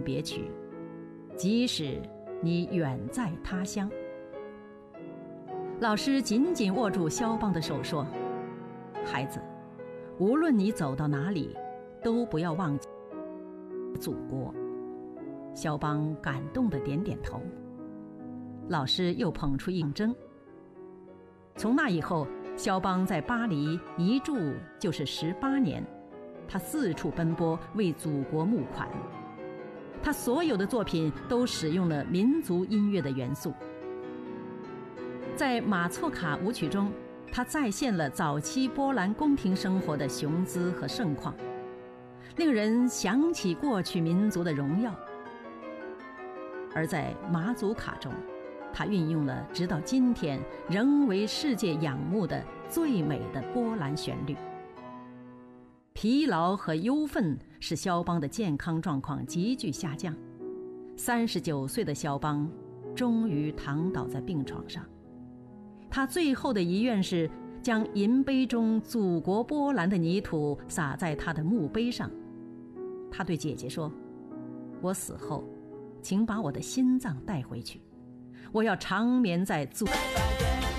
别曲，即使你远在他乡。”老师紧紧握住肖邦的手说：“孩子，无论你走到哪里，都不要忘记祖国。”肖邦感动地点点头。老师又捧出一针。从那以后，肖邦在巴黎一住就是18年，他四处奔波为祖国募款。他所有的作品都使用了民族音乐的元素。在马错卡舞曲中，他再现了早期波兰宫廷生活的雄姿和盛况，令人想起过去民族的荣耀。而在马祖卡中，他运用了直到今天仍为世界仰慕的最美的波兰旋律。疲劳和忧愤使肖邦的健康状况急剧下降。39岁的肖邦终于躺倒在病床上。他最后的遗愿是将银杯中祖国波兰的泥土洒在他的墓碑上。他对姐姐说：“我死后，请把我的心脏带回去，我要长眠在祖国。”